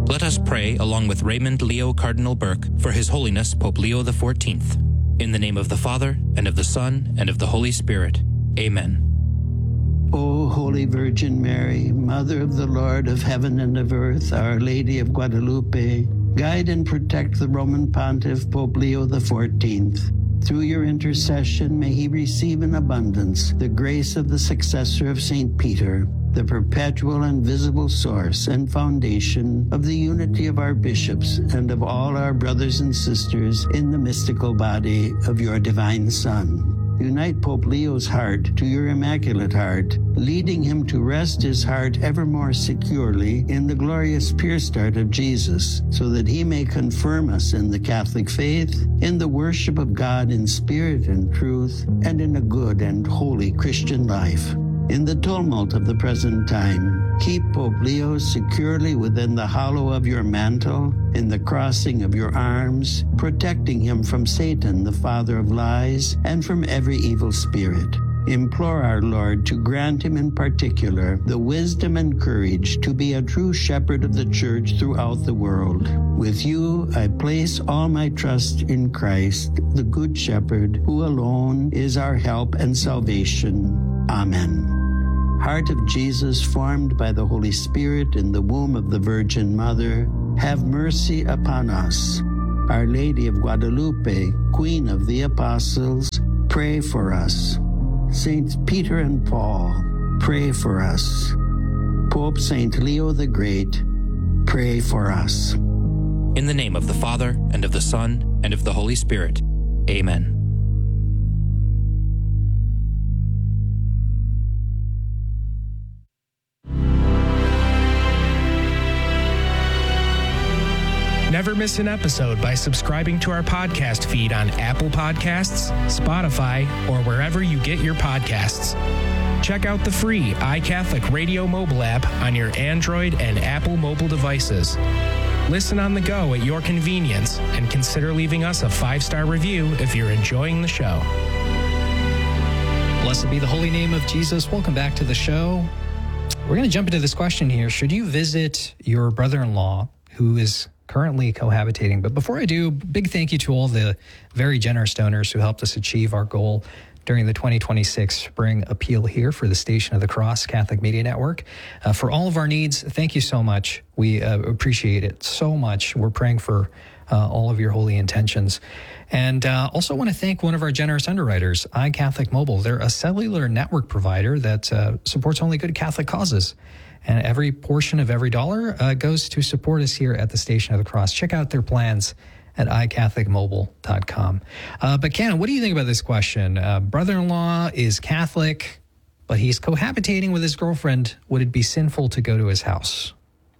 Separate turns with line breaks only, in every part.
Let us pray along with Raymond Leo Cardinal Burke for His Holiness Pope Leo XIV. In the name of the Father, and of the Son, and of the Holy Spirit. Amen.
O Holy Virgin Mary, Mother of the Lord of heaven and of earth, Our Lady of Guadalupe, guide and protect the Roman Pontiff Pope Leo XIV. Through your intercession, may he receive in abundance the grace of the successor of St. Peter, the perpetual and visible source and foundation of the unity of our bishops and of all our brothers and sisters in the mystical body of your divine Son. Unite Pope Leo's heart to your Immaculate Heart, leading him to rest his heart ever more securely in the glorious pure start of Jesus, so that he may confirm us in the Catholic faith, in the worship of God in spirit and truth, and in a good and holy Christian life. In the tumult of the present time, keep Pope Leo securely within the hollow of your mantle, in the crossing of your arms, protecting him from Satan, the father of lies, and from every evil spirit. Implore our Lord to grant him in particular the wisdom and courage to be a true shepherd of the Church throughout the world. With you, I place all my trust in Christ, the Good Shepherd, who alone is our help and salvation. Amen. Heart of Jesus, formed by the Holy Spirit in the womb of the Virgin Mother, have mercy upon us. Our Lady of Guadalupe, Queen of the Apostles, pray for us. Saints Peter and Paul, pray for us. Pope Saint Leo the Great, pray for us.
In the name of the Father, and of the Son, and of the Holy Spirit. Amen.
Never miss an episode by subscribing to our podcast feed on Apple Podcasts, Spotify, or wherever you get your podcasts. Check out the free iCatholic Radio mobile app on your Android and Apple mobile devices. Listen on the go at your convenience, and consider leaving us a 5-star review if you're enjoying the show.
Blessed be the holy name of Jesus. Welcome back to the show. We're going to jump into this question here. Should you visit your brother-in-law who is currently cohabitating? But before I do, big thank you to all the very generous donors who helped us achieve our goal during the 2026 Spring Appeal here for the Station of the Cross Catholic Media Network. For all of our needs, thank you so much. We appreciate it so much. We're praying for all of your holy intentions. And also want to thank one of our generous underwriters, iCatholic Mobile. They're a cellular network provider that supports only good Catholic causes. And every portion of every dollar goes to support us here at the Station of the Cross. Check out their plans at iCatholicMobile.com. But Canon, what do you think about this question? Brother-in-law is Catholic, but he's cohabitating with his girlfriend. Would it be sinful to go to his house?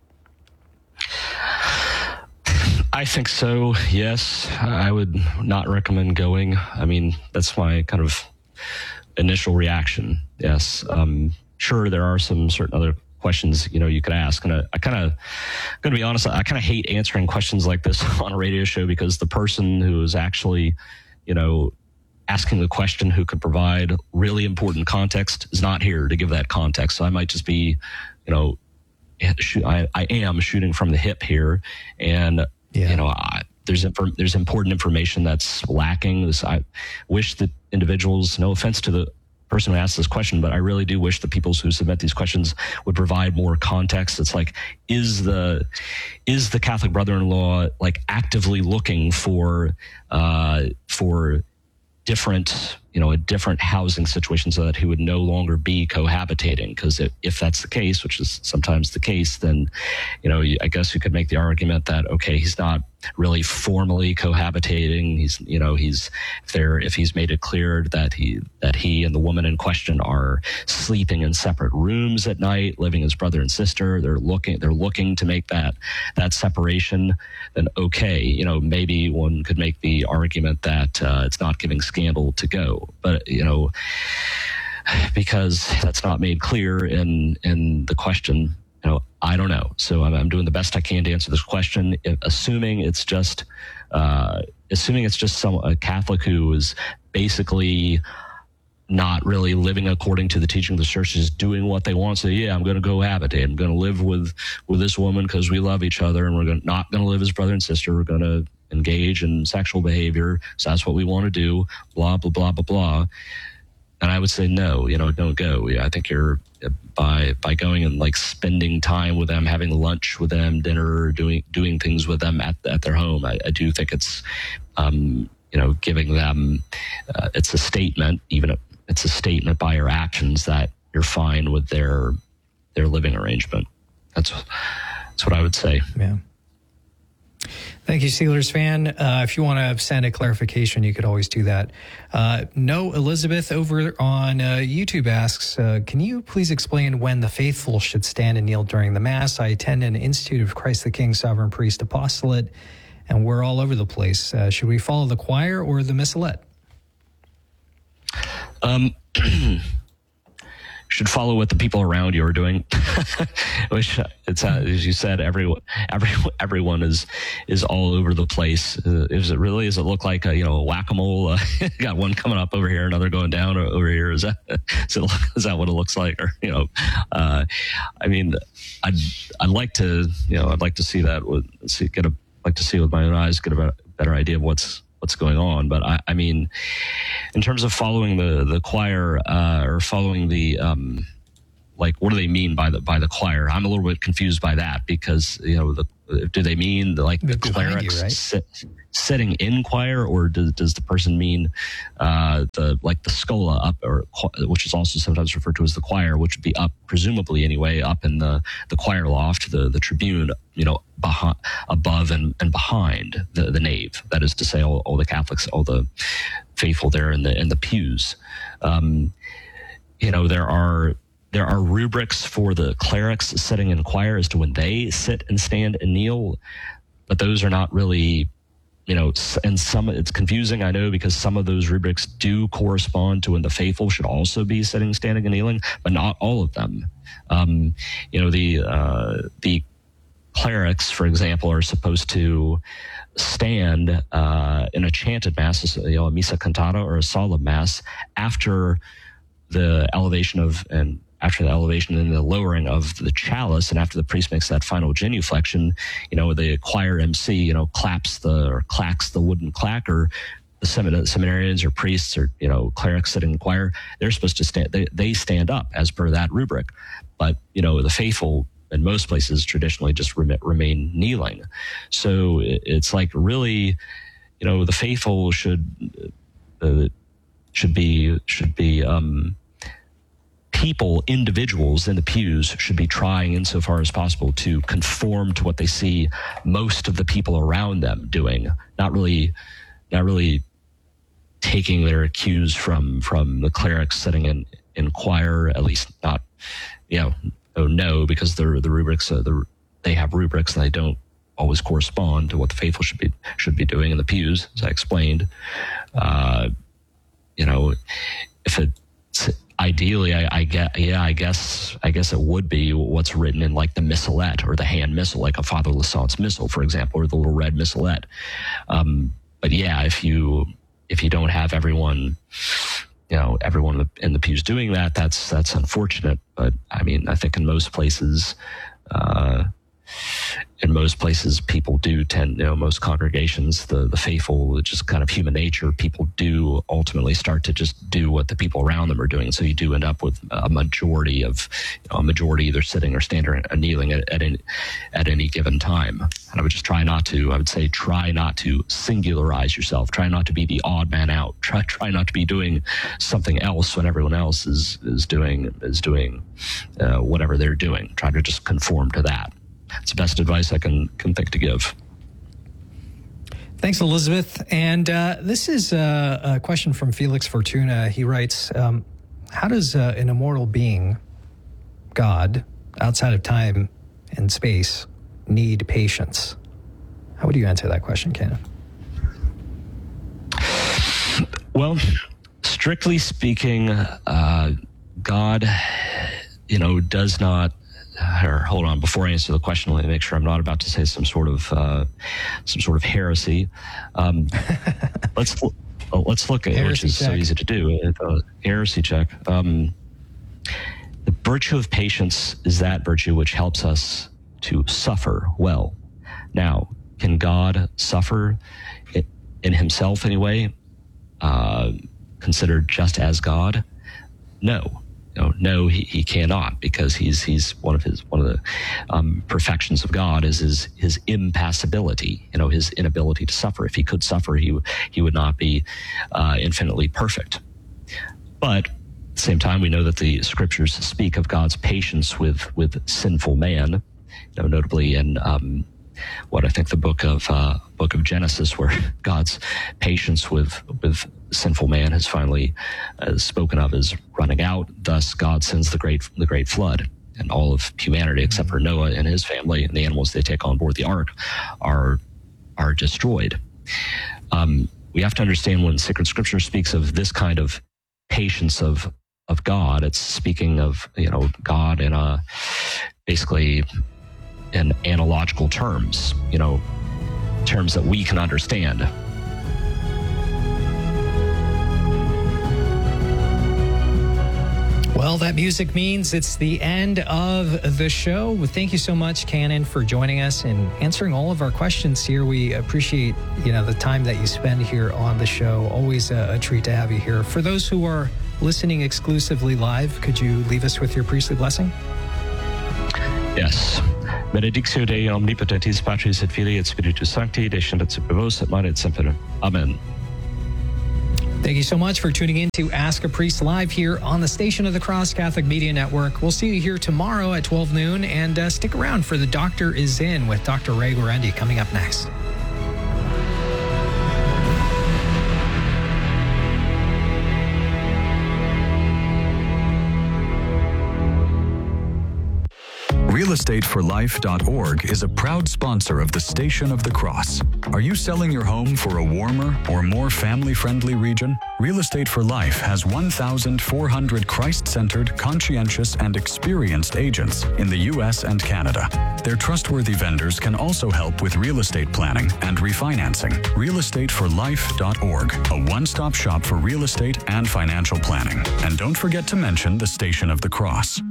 I think so, yes. I would not recommend going. I mean, that's my kind of initial reaction, yes. Sure, there are some certain other questions, you could ask. And I kind of, going to be honest, I kind of hate answering questions like this on a radio show, because the person who is actually, asking the question, who could provide really important context, is not here to give that context. So I might just be, I am shooting from the hip here. And, there's important information that's lacking. I wish that individuals, no offense to the person who asked this question, but I really do wish the people who submit these questions would provide more context. It's like, is the Catholic brother-in-law like actively looking for different, a different housing situation so that he would no longer be cohabitating? Because if that's the case, which is sometimes the case, then, I guess you could make the argument that, okay, he's not really formally cohabitating. If he's made it clear that he and the woman in question are sleeping in separate rooms at night, living as brother and sister, they're looking to make that separation, then okay, maybe one could make the argument that it's not giving scandal to go. But, because that's not made clear in the question, I don't know. So I'm doing the best I can to answer this question, assuming it's just a Catholic who is basically not really living according to the teaching of the church, is doing what they want. Say, yeah, I'm going to cohabitate. I'm going to live with this woman because we love each other, and we're not going to live as brother and sister. We're going to engage in sexual behavior. So that's what we want to do. Blah, blah, blah, blah, blah. And I would say, no, don't go. I think you're by going and like spending time with them, having lunch with them, dinner, doing things with them at their home. I do think it's, giving them, it's a statement, it's a statement by your actions that you're fine with their living arrangement. That's what I would say.
Yeah. Thank you, Steelers fan. If you want to send a clarification, you could always do that. No, Elizabeth over on YouTube asks, can you please explain when the faithful should stand and kneel during the Mass? I attend an Institute of Christ the King Sovereign Priest Apostolate, and we're all over the place. Should we follow the choir or the missalette?
Should follow what the people around you are doing. Which it's as you said, everyone is all over the place. Does it look like a whack-a-mole? Got one coming up over here, another going down over here. Is that what it looks like? Or I'd like to see that. Like to see with my own eyes, get a better idea of what's going on. But I mean, in terms of following the choir or following the what do they mean by the choir? I'm a little bit confused by that, because do they mean the clerics, right? Sitting in choir, or does the person mean the schola up, or which is also sometimes referred to as the choir, which would be up, presumably anyway, up in the choir loft, the tribune, behind, above and behind the nave. That is to say, all the Catholics, all the faithful there in the pews. There are rubrics for the clerics sitting in choir as to when they sit and stand and kneel, but those are not really, and it's confusing, I know, because some of those rubrics do correspond to when the faithful should also be sitting, standing, and kneeling, but not all of them. The clerics, for example, are supposed to stand in a chanted mass, a missa cantata or a solemn mass, after the elevation and the lowering of the chalice, and after the priest makes that final genuflection, the choir MC, clacks the wooden clacker. The seminarians or priests or, clerics sitting in choir, they're supposed to stand, they stand up as per that rubric. But, the faithful in most places traditionally just remain kneeling. So it's like really, the faithful should be people, individuals in the pews should be trying insofar as possible to conform to what they see most of the people around them doing, not really taking their cues from the clerics sitting in choir, at least not, because the rubrics, they have rubrics and they don't always correspond to what the faithful should be doing in the pews, as I explained. If it's ideally, I guess it would be what's written in like the missalette or the hand missal, like a Father Lassant's missal, for example, or the little red missalette. But yeah, if you don't have everyone in the pews doing that, that's unfortunate. But I mean, I think in most places, people do tend, most congregations, the faithful, just kind of human nature, people do ultimately start to just do what the people around them are doing. So you do end up with a majority either sitting or standing or kneeling at any given time. And I would just try not to singularize yourself. Try not to be the odd man out. Try not to be doing something else when everyone else is doing whatever they're doing. Try to just conform to that. It's the best advice I can think to give.
Thanks, Elizabeth. And this is a question from Felix Fortuna. He writes, how does an immortal being, God, outside of time and space, need patience? How would you answer that question, Kenneth?
Well, strictly speaking, God, does not. Or hold on, before I answer the question, let me make sure I'm not about to say some sort of heresy. Well, let's look at it, which is so easy to do. Heresy check. The virtue of patience is that virtue which helps us to suffer well. Now, can God suffer in himself anyway, considered just as God? No. No, he cannot, because he's one of the perfections of God is his impassibility, his inability to suffer. If he could suffer, he would not be infinitely perfect. But at the same time, we know that the scriptures speak of God's patience with sinful man, notably in what I think the book of Genesis, where God's patience with sinful man has finally spoken of as running out. Thus, God sends the great flood, and all of humanity, except for Noah and his family and the animals they take on board the ark, are destroyed. We have to understand when Sacred Scripture speaks of this kind of patience of God, it's speaking of God in basically in analogical terms, terms that we can understand.
Well, that music means it's the end of the show. Thank you so much, Canon, for joining us and answering all of our questions here. We appreciate, the time that you spend here on the show. Always a treat to have you here. For those who are listening exclusively live, could you leave us with your priestly blessing?
Yes. Benedictio Dei omnipotentis Patris et Filii et Spiritus Sancti, descendat super vos et manet semper. Amen.
Thank you so much for tuning in to Ask a Priest live here on the Station of the Cross Catholic Media Network. We'll see you here tomorrow at 12 noon, and stick around for The Doctor is In with Dr. Ray Guarendi coming up next.
RealEstateForLife.org is a proud sponsor of the Station of the Cross. Are you selling your home for a warmer or more family-friendly region? Real Estate for Life has 1,400 Christ-centered, conscientious, and experienced agents in the U.S. and Canada. Their trustworthy vendors can also help with real estate planning and refinancing. RealEstateForLife.org, a one-stop shop for real estate and financial planning. And don't forget to mention the Station of the Cross.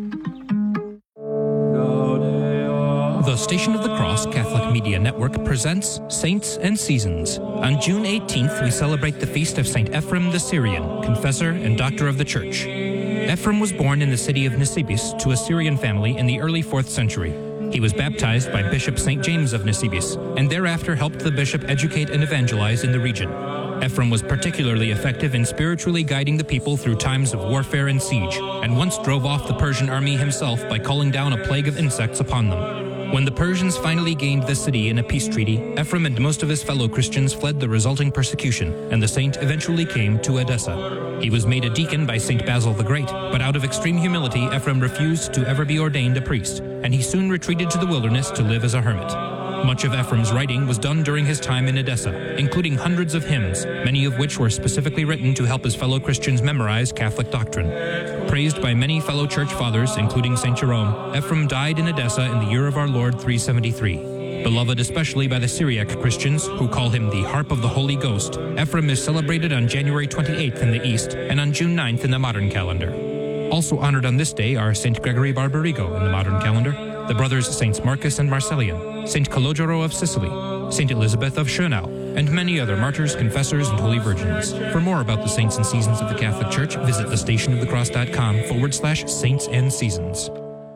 The Station of the Cross Catholic Media Network presents Saints and Seasons. On June 18th, we celebrate the feast of St. Ephrem the Syrian, confessor and doctor of the Church. Ephrem was born in the city of Nisibis to a Syrian family in the early 4th century. He was baptized by Bishop St. James of Nisibis, and thereafter helped the bishop educate and evangelize in the region. Ephrem was particularly effective in spiritually guiding the people through times of warfare and siege, and once drove off the Persian army himself by calling down a plague of insects upon them. When the Persians finally gained the city in a peace treaty, Ephrem and most of his fellow Christians fled the resulting persecution, and the saint eventually came to Edessa. He was made a deacon by St. Basil the Great, but out of extreme humility, Ephrem refused to ever be ordained a priest, and he soon retreated to the wilderness to live as a hermit. Much of Ephrem's writing was done during his time in Edessa, including hundreds of hymns, many of which were specifically written to help his fellow Christians memorize Catholic doctrine. Praised by many fellow church fathers, including St. Jerome, Ephrem died in Edessa in the year of our Lord 373. Beloved especially by the Syriac Christians, who call him the Harp of the Holy Ghost, Ephrem is celebrated on January 28th in the East and on June 9th in the modern calendar. Also honored on this day are St. Gregory Barbarigo in the modern calendar, the brothers Saints Marcus and Marcellian, St. Calogero of Sicily, St. Elizabeth of Schönau, and many other martyrs, confessors, and holy virgins. For more about the saints and seasons of the Catholic Church, visit thestationofthecross.com/saints and seasons.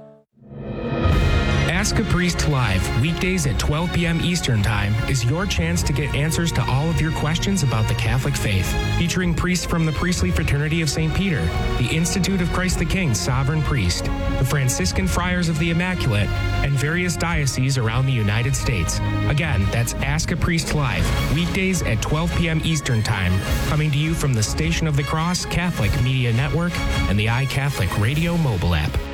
Ask a Priest Live, weekdays at 12 p.m. Eastern Time, is your chance to get answers to all of your questions about the Catholic faith. Featuring priests from the Priestly Fraternity of St. Peter, the Institute of Christ the King Sovereign Priest, the Franciscan Friars of the Immaculate, and various dioceses around the United States. Again, that's Ask a Priest Live, weekdays at 12 p.m. Eastern Time, coming to you from the Station of the Cross Catholic Media Network and the iCatholic Radio mobile app.